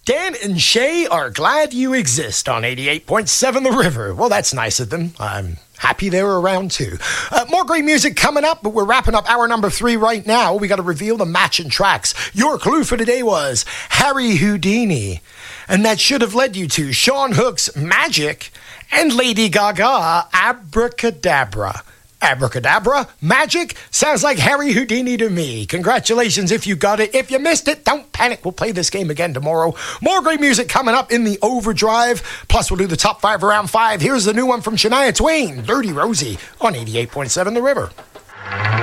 Dan and Shay are glad you exist on 88.7 The River. Well, that's nice of them. I'm happy they were around too. More great music coming up, but we're wrapping up hour number 3 right now. We got to reveal the matching tracks. Your clue for today was Harry Houdini. And that should have led you to Sean Hook's Magic and Lady Gaga, Abracadabra. Abracadabra, magic, sounds like Harry Houdini to me. Congratulations if you got it. If you missed it, don't panic. We'll play this game again tomorrow. More great music coming up in the overdrive. Plus, we'll do the top 5 around 5. Here's the new one from Shania Twain, Dirty Rosie, on 88.7 The River.